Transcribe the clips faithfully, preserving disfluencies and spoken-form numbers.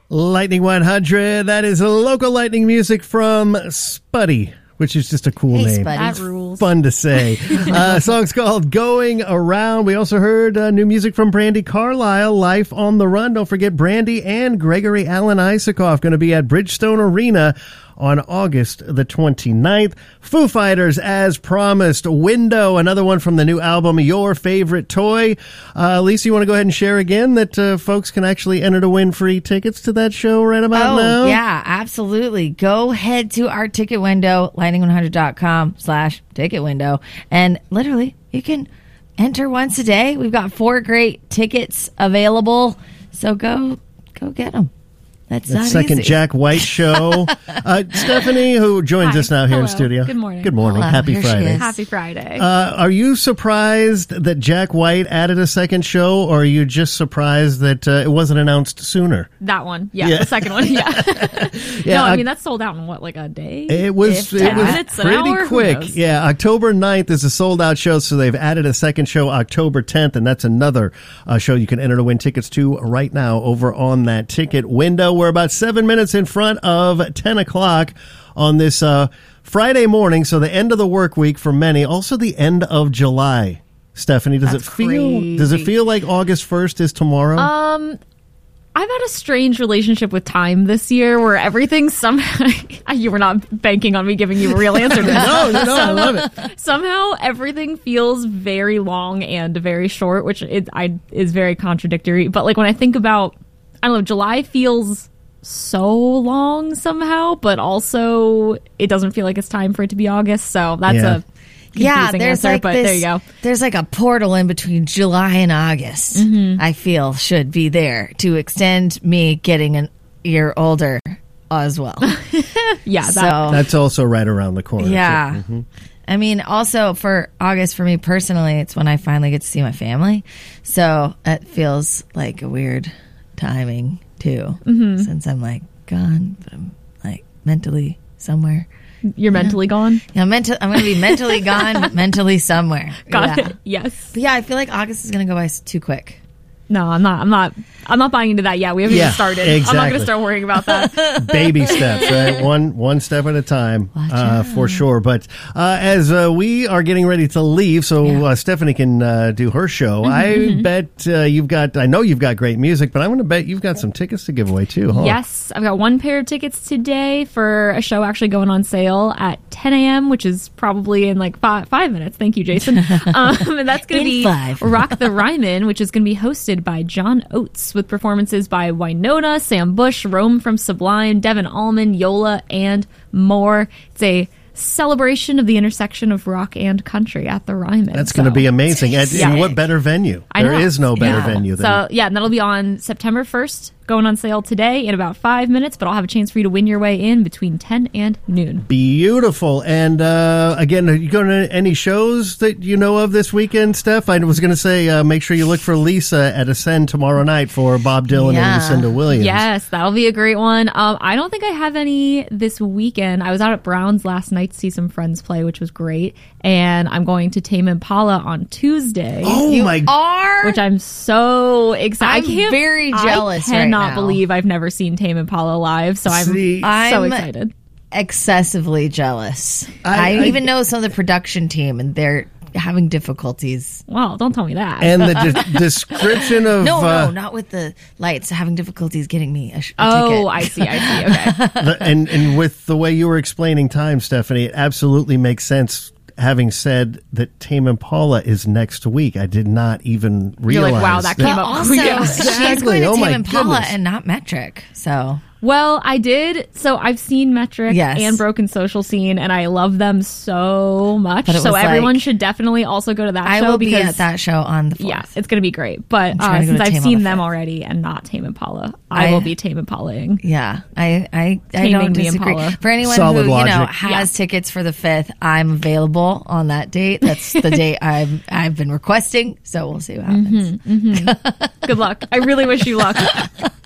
Lightning one hundred, that is local lightning music from Spuddy, which is just a cool hey, name. Spuddy. That rules. Fun to say. uh, song's called Going Around. We also heard uh, new music from Brandi Carlile, Life on the Run. Don't forget, Brandi and Gregory Alan Isakov going to be at Bridgestone Arena on August the twenty-ninth. Foo Fighters, as promised. Window, another one from the new album, Your Favorite Toy. Uh, Lisa, you want to go ahead and share again that uh, folks can actually enter to win free tickets to that show right about oh, now? Yeah, absolutely. Go head to our ticket window, lightning one hundred dot com slash ticket window. And literally, you can enter once a day. We've got four great tickets available. So go, go get them. That's That not second easy. Jack White show. uh, Stephanie, who joins Hi. us now here Hello. in studio. Good morning. Good morning. Hello. Happy Here she Friday. is. Happy Friday. Uh, are you surprised that Jack White added a second show, or are you just surprised that uh, it wasn't announced sooner? that one. Yeah, Yeah. the second one. Yeah. Yeah, no, I I- mean, that's sold out in what, like a day? It was If it ten was minutes, an pretty hour? Who quick. knows? Yeah, October ninth is a sold out show, so they've added a second show October tenth, and that's another uh, show you can enter to win tickets to right now over on that ticket window. We're about seven minutes in front of ten o'clock on this uh, Friday morning, so the end of the work week for many, also the end of July. Stephanie, does That's it feel crazy. does it feel like August first is tomorrow? Um, I've had a strange relationship with time this year where everything somehow, you were not banking on me giving you a real answer to this. no, no, no, I love it. Somehow everything feels very long and very short, which it, I, is very contradictory. But like when I think about, I don't know, July feels so long somehow, but also it doesn't feel like it's time for it to be August. So that's Yeah. a Yeah, confusing there's answer, like but this, there you go. There's like a portal in between July and August. Mm-hmm. I feel should be there to extend me getting an year older as well. Yeah, that, So That's also right around the corner. yeah. Mm-hmm. I mean, also for August, for me personally, it's when I finally get to see my family. So it feels like a weird timing too, Mm-hmm. since I'm like gone, but I'm like mentally somewhere. you're mentally gone. Yeah, mental. I'm going to be mentally gone, but mentally somewhere. Got yeah. it. Yes. But yeah, I feel like August is going to go by s- too quick. No, I'm not. I'm not. I'm not buying into that yet. We haven't Yeah, even started. I'm not exactly. going to start worrying about that. Baby steps, right? One one step at a time, uh, for sure. But uh, as uh, we are getting ready to leave, so uh, Stephanie can uh, do her show. I bet uh, you've got. I know you've got great music, but I'm going to bet you've got some tickets to give away too, huh? Yes, I've got one pair of tickets today for a show actually going on sale at ten a.m., which is probably in like five, five minutes. Thank you, Jason. Um, and that's going In to be five. Rock the Ryman, which is going to be hosted by John Oates with performances by Wynonna, Sam Bush, Rome from Sublime, Devin Allman, Yola, and more. It's a celebration of the intersection of rock and country at the Ryman. That's going to So- be amazing. And, Yeah. and what better venue? I There know. is no better Yeah. venue than So yeah, and that'll be on September first, going on sale today in about five minutes. But I'll have a chance for you to win your way in between ten and noon. Beautiful. And uh, again, are you going to any shows that you know of this weekend, Steph? I was going to say, uh, make sure you look for Lisa at Ascend tomorrow night for Bob Dylan Yeah. and Lucinda Williams. Yes, that'll be a great one. Um, I don't think I have any this weekend. I was out at Brown's last night to see some friends play, which was great. And I'm going to Tame Impala on Tuesday. Oh You my! are? Which I'm so excited. I'm I can't, very jealous I right cannot now. believe I've never seen Tame Impala live, so I'm See, so I'm excited. excessively jealous. I- I, I- even know some of the production team, and they're having difficulties. Well, don't tell me that. and the de- description of No, uh, no, not with the lights. Having difficulties getting me a, sh- a oh, ticket. I see. I see. Okay. the, and and with the way you were explaining time, Stephanie, it absolutely makes sense. Having said that, Tame Impala is next week. I did not even You're realize. like, wow, that But came up also, quick. she's Exactly. going to Oh, Tame my Impala goodness. and not Metric. So Well, I did. So I've seen Metric Yes. and Broken Social Scene, and I love them so much. But it So was everyone like- should definitely also go to that I show will be because at that show on the fourth. yeah, it's going to be great. But trying uh, to go since to I've Tame on seen the them fifth. already and not Tame Impala, I, I- will be Tame Impalaing. Yeah, I I, I Taming don't the disagree. Impala. For anyone Solid who you know logic. has Yeah. tickets for the fifth, I'm available on that date. That's the date I've I've been requesting. So we'll see what happens. Good luck. I really wish you luck.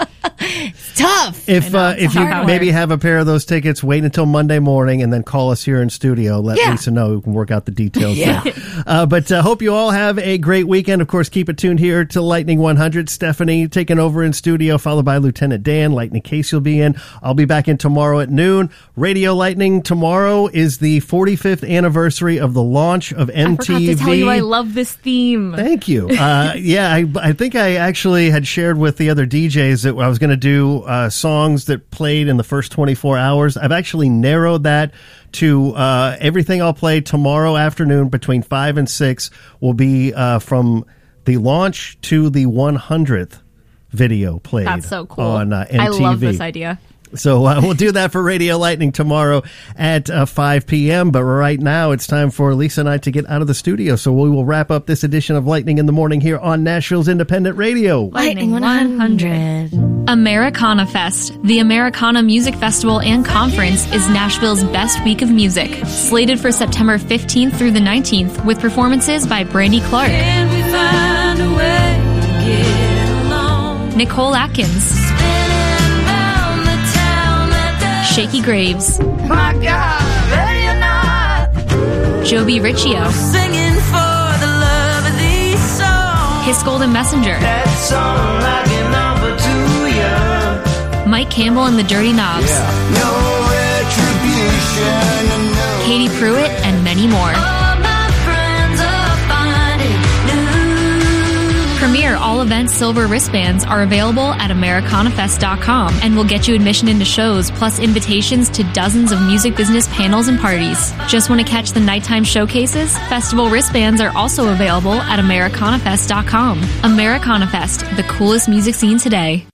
It's tough. If know, uh, it's if you hard maybe work. have a pair of those tickets, wait until Monday morning and then call us here in studio. Let Yeah. Lisa know. We can work out the details. Yeah. there. Uh, but uh, hope you all have a great weekend. Of course, keep it tuned here to Lightning one hundred. Stephanie taking over in studio, followed by Lieutenant Dan. Lightning Case will be in. I'll be back in tomorrow at noon. Radio Lightning tomorrow is the forty-fifth anniversary of the launch of M T V. I forgot to tell you I love this theme. Thank you. Uh, yeah, I, I think I actually had shared with the other D Js that I was going to do uh, songs that played in the first twenty-four hours. I've actually narrowed that to uh, everything I'll play tomorrow afternoon between five and six will be uh, from the launch to the one hundredth video played. That's so cool. On uh, M T V. I love this idea. So uh, we'll do that for Radio Lightning tomorrow at uh, five p.m. But right now it's time for Lisa and I to get out of the studio. So we will wrap up this edition of Lightning in the Morning here on Nashville's Independent Radio. Lightning one hundred. Americana Fest, the Americana Music Festival and Conference, is Nashville's best week of music. Slated for September fifteenth through the nineteenth, with performances by Brandy Clark, Can we find a way to get along? Nicole Atkins, Spinning round the town that does- Shaky Graves, My God, ready or not, Joby Riccio, singing for the love of these songs. His Golden Messenger, That song like an offer to you. Mike Campbell and the Dirty Knobs, No retribution, no. Katie Pruitt, and many more. All my friends are finding new. Premier All Events silver wristbands are available at americana fest dot com and will get you admission into shows plus invitations to dozens of music business panels and parties. Just want to catch the nighttime showcases? Festival wristbands are also available at americana fest dot com. Americana Fest, the coolest music scene today.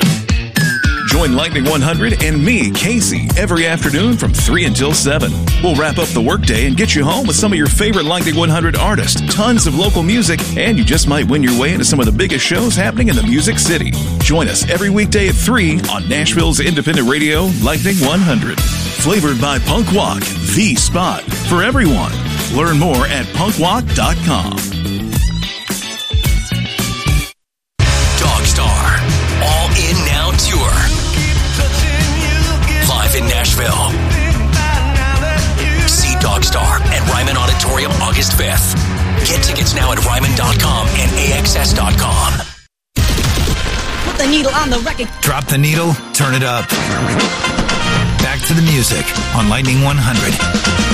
Join Lightning one hundred and me, Casey, every afternoon from three until seven. We'll wrap up the workday and get you home with some of your favorite Lightning one hundred artists, tons of local music, and you just might win your way into some of the biggest shows happening in the Music City. Join us every weekday at three on Nashville's Independent Radio, Lightning one hundred. Flavored by Punk Walk, the spot for everyone. Learn more at punk walk dot com. Dogstar, All In Now Tour. Live in Nashville. See Dogstar at Ryman Auditorium August fifth. Get tickets now at ryman dot com and A X S dot com. Put the needle on the record. Drop the needle, turn it up. Back to the music on Lightning one hundred.